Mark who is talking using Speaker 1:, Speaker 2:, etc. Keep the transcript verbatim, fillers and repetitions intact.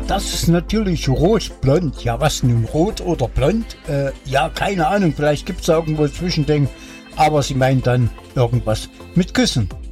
Speaker 1: das ist natürlich rot-blond. Ja, was nun, rot oder blond? Äh, ja, keine Ahnung, vielleicht gibt es irgendwo ein Zwischending. Aber sie meint dann irgendwas mit Küssen.